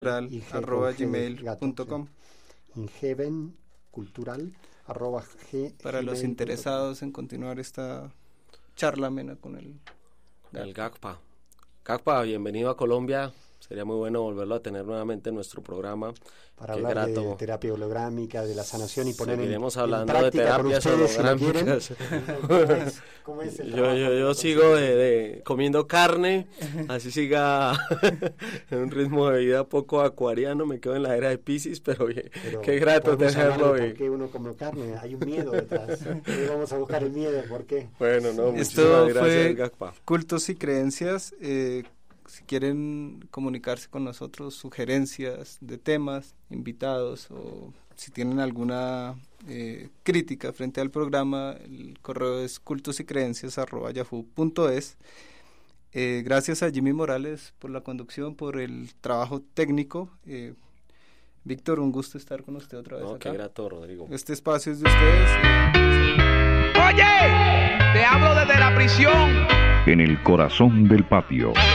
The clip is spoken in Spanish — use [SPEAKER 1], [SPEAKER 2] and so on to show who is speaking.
[SPEAKER 1] gmail.com.
[SPEAKER 2] inheavencultural@gmail.com.
[SPEAKER 1] Para los interesados en continuar esta charla amena con el
[SPEAKER 3] GACPA. GACPA, bienvenido a Colombia. Sería muy bueno volverlo a tener nuevamente en nuestro programa.
[SPEAKER 2] Para hablar de terapia holográmica, de la sanación y poner
[SPEAKER 3] seguiremos
[SPEAKER 2] en
[SPEAKER 3] hablando
[SPEAKER 2] práctica
[SPEAKER 3] de terapias holográmicas.
[SPEAKER 2] ¿Cómo es el
[SPEAKER 3] yo sigo comiendo carne, así siga en un ritmo de vida poco acuariano, me quedo en la era de Piscis, pero qué grato tenerlo.
[SPEAKER 2] ¿Por qué uno come carne? Hay un miedo detrás. Vamos a buscar el miedo, ¿por qué?
[SPEAKER 3] Bueno, no,
[SPEAKER 1] esto
[SPEAKER 3] muchísimas
[SPEAKER 1] fue
[SPEAKER 3] gracias, GACPA.
[SPEAKER 1] Cultos y Creencias. Si quieren comunicarse con nosotros, sugerencias de temas, invitados, o si tienen alguna crítica frente al programa, el correo es cultosycreencias@yahoo.es. Gracias a Jimmy Morales por la conducción, por el trabajo técnico. Víctor, un gusto estar con usted otra vez acá.
[SPEAKER 3] Qué grato, Rodrigo.
[SPEAKER 1] Este espacio es de ustedes.
[SPEAKER 4] Oye, te hablo desde la prisión.
[SPEAKER 5] En el corazón del patio.